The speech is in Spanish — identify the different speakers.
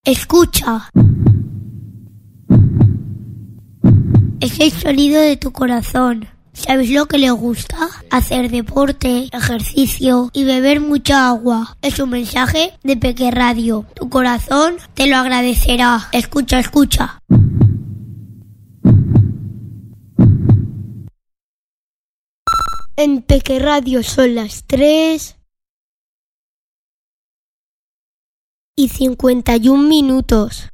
Speaker 1: Escucha. Es el sonido de tu corazón. ¿Sabes lo que le gusta? Hacer deporte, ejercicio y beber mucha agua. Es un mensaje de Peque Radio. Tu corazón te lo agradecerá. Escucha, escucha. En Peque Radio son las 3:51.